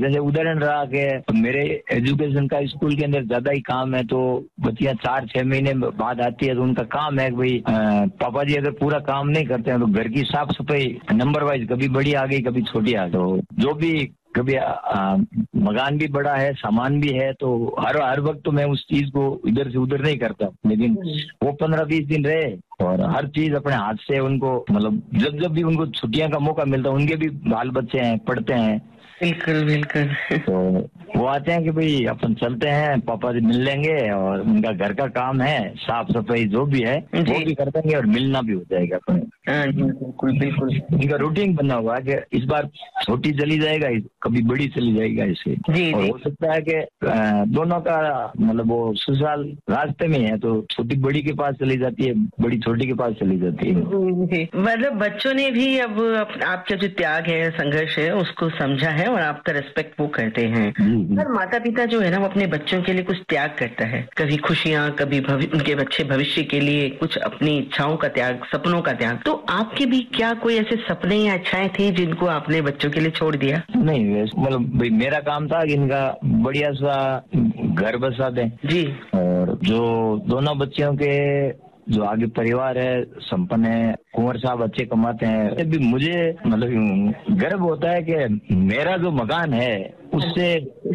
जैसे उदाहरण रहा कि मेरे एजुकेशन का स्कूल के अंदर ज्यादा ही काम है, तो बच्चियां 4-6 महीने बाद आती है, तो उनका काम है कि भाई पापा जी अगर पूरा काम नहीं करते हैं तो घर की साफ सफाई नंबर वाइज कभी बड़ी आ गई कभी छोटी आ गई, तो जो भी कभी मकान भी बड़ा है, सामान भी है, तो हर वक्त तो मैं उस चीज को इधर से उधर नहीं करता, लेकिन वो 15-20 दिन रहे और हर चीज अपने हाथ से उनको, मतलब जब जब भी उनको छुट्टियां का मौका मिलता है, उनके भी बाल बच्चे हैं, पढ़ते हैं, बिल्कुल बिल्कुल। तो वो आते हैं कि भाई अपन चलते हैं, पापा जी मिल लेंगे, और उनका घर का काम है, साफ सफाई जो भी है वो भी कर देंगे और मिलना भी हो जाएगा अपने। हाँ जी, बिल्कुल बिल्कुल। इनका रूटीन बना हुआ है कि इस बार छोटी चली जाएगा, कभी बड़ी चली जाएगा इसे, और हो सकता है कि दोनों का मतलब वो ससुराल रास्ते में है, तो छोटी बड़ी के पास चली जाती है, बड़ी छोटी के पास चली जाती है। मतलब बच्चों ने भी अब आपका जो त्याग है, संघर्ष है, उसको समझा है और आपका रिस्पेक्ट वो करते हैं। हर माता पिता जो है ना, वो अपने बच्चों के लिए कुछ त्याग करता है, कभी खुशियां, कभी उनके बच्चे भविष्य के लिए कुछ अपनी इच्छाओं का त्याग, सपनों का त्याग। तो आपके भी क्या कोई ऐसे सपने या इच्छाएं थी जिनको आपने बच्चों के लिए छोड़ दिया? नहीं, मतलब भाई मेरा काम था कि इनका बढ़िया सा घर बसा दें जी, और जो दोनों बच्चियों के जो आगे परिवार है संपन्न है, कुंवर साहब अच्छे कमाते हैं, भी मुझे मतलब गर्व होता है कि मेरा जो मकान है उससे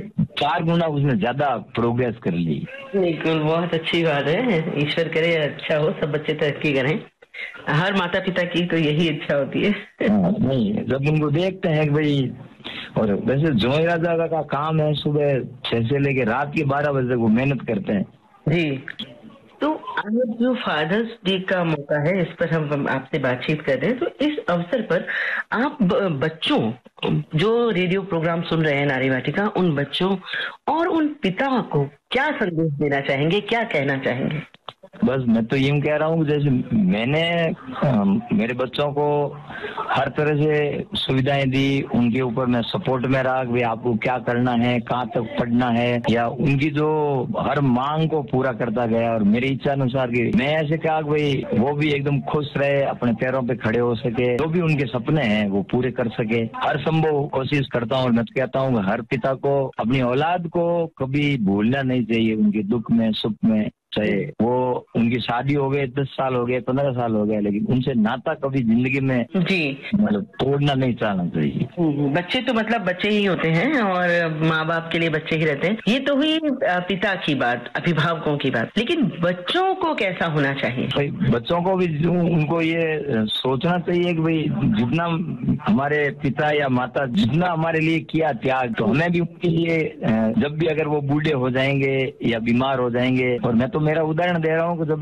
4 गुना उसने ज्यादा प्रोग्रेस कर ली। बिल्कुल, बहुत अच्छी बात है। ईश्वर करे अच्छा हो, सब बच्चे तरक्की करें, हर माता पिता की तो यही इच्छा होती है। नहीं, जब उनको देखते हैं कि भाई, और वैसे जोई राजा का काम है सुबह 6 से लेके रात के 12 बजे तक वो मेहनत करते हैं। जी, तो आज जो फादर्स डे का मौका है, इस पर हम आपसे बातचीत कर रहे हैं, तो इस अवसर पर आप बच्चों जो रेडियो प्रोग्राम सुन रहे हैं नारी वाटिका, उन बच्चों और उन पिता को क्या संदेश देना चाहेंगे, क्या कहना चाहेंगे? बस मैं तो यूं कह रहा हूँ, जैसे मैंने मेरे बच्चों को हर तरह से सुविधाएं दी, उनके ऊपर मैं सपोर्ट में रहा कि आपको क्या करना है, कहाँ तक पढ़ना है, या उनकी जो हर मांग को पूरा करता गया, और मेरी इच्छा अनुसार की मैं ऐसे कहा कि भाई वो भी एकदम खुश रहे, अपने पैरों पे खड़े हो सके, जो भी उनके सपने हैं वो पूरे कर सके, हर संभव कोशिश करता हूँ। और मैं तो कहता हूँ हर पिता को अपनी औलाद को कभी भूलना नहीं चाहिए, उनके दुख में सुख में, चाहे वो उनकी शादी हो गए 10 साल हो गए, 15 साल हो गए, लेकिन उनसे नाता कभी जिंदगी में मतलब तोड़ना नहीं चाहना चाहिए। बच्चे तो मतलब बच्चे ही होते हैं और माँ बाप के लिए बच्चे ही रहते हैं। ये तो हुई पिता की बात, अभिभावकों की बात, लेकिन बच्चों को कैसा होना चाहिए? भाई बच्चों को भी उनको ये सोचना चाहिए कि भाई जितना हमारे पिता या माता जितना हमारे लिए किया त्याग, तो हमें भी उनके लिए जब भी अगर वो बूढ़े हो जाएंगे या बीमार हो जाएंगे, और मैं तो मेरा उदाहरण दे रहा हूँ कि जब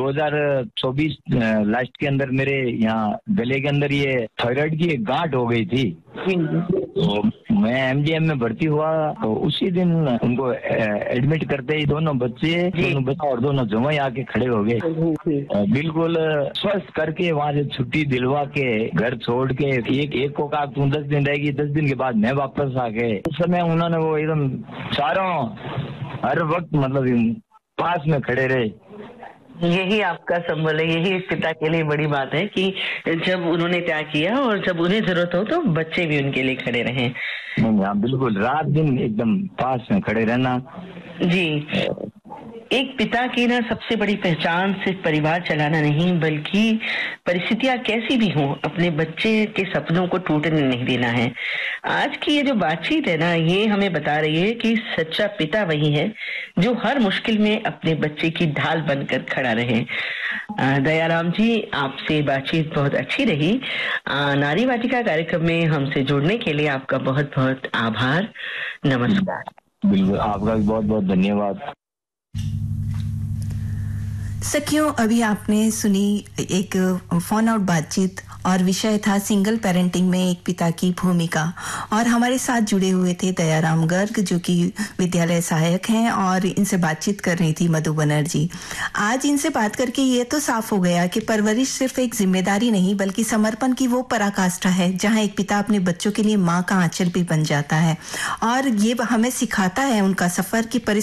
2024 लास्ट के अंदर मेरे यहाँ गले के अंदर ये थायराइड की एक गांठ हो गई थी, तो मैं एमडीएम में भर्ती हुआ, तो उसी दिन उनको एडमिट करते ही दोनों बच्चे और दोनों जमाई आके खड़े हो गए, बिल्कुल स्वस्थ करके वहां से छुट्टी दिलवा के घर छोड़ के एक को कहा तुम 10 दिन रहेगी, 10 दिन के बाद मैं वापस आ गए। उस समय उन्होंने वो एकदम चारों हर वक्त मतलब पास में खड़े रहे। यही आपका संबल है, यही एक पिता के लिए बड़ी बात है कि जब उन्होंने त्याग किया और जब उन्हें जरूरत हो तो बच्चे भी उनके लिए खड़े रहे। हाँ, बिल्कुल, रात दिन एकदम पास में खड़े रहना। जी, एक पिता की ना सबसे बड़ी पहचान सिर्फ परिवार चलाना नहीं, बल्कि परिस्थितियां कैसी भी हों अपने बच्चे के सपनों को टूटने नहीं देना है। आज की ये जो बातचीत है ना, ये हमें बता रही है कि सच्चा पिता वही है जो हर मुश्किल में अपने बच्चे की ढाल बनकर खड़ा रहे। दयाराम जी, आपसे बातचीत बहुत अच्छी रही। नारी वाटिका कार्यक्रम में हमसे जुड़ने के लिए आपका बहुत बहुत आभार। नमस्कार। बिल्कुल, आपका भी बहुत बहुत धन्यवाद। सखियों, अभी आपने सुनी एक फोन आउट बातचीत और विषय था सिंगल पेरेंटिंग में एक पिता की भूमिका, और हमारे साथ जुड़े हुए थे दयाराम गर्ग जो कि विद्यालय सहायक हैं, और इनसे बातचीत कर रही थी मधु बनर्जी। आज इनसे बात करके ये तो साफ हो गया कि परवरिश सिर्फ एक जिम्मेदारी नहीं बल्कि समर्पण की वो पराकाष्ठा है जहां एक पिता अपने बच्चों के लिए माँ का आंचल भी बन जाता है, और ये हमें सिखाता है उनका सफर की